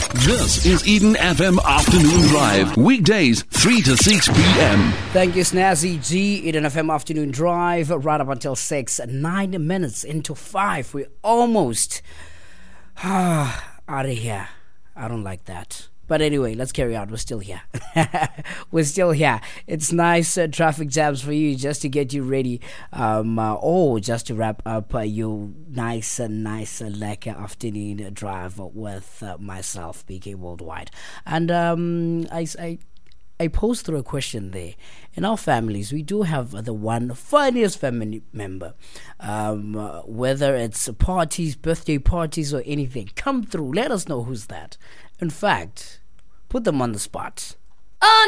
This is Eden FM Afternoon Drive. Weekdays, 3 to 6 p.m. Thank you, Snazzy G. Eden FM Afternoon Drive, right up until 6. 9 minutes into 5. We're almost out of here. I don't like that. But anyway, let's carry on. We're still here. We're still here. It's nice traffic jams for you just to get you ready. Just to wrap up your nice, lekker afternoon drive with myself, BK Worldwide. And I posed through a question there. In our families, we do have the one funniest family member. Whether it's parties, birthday parties, or anything. Come through. Let us know who's that. In fact, put them on the spot. Oh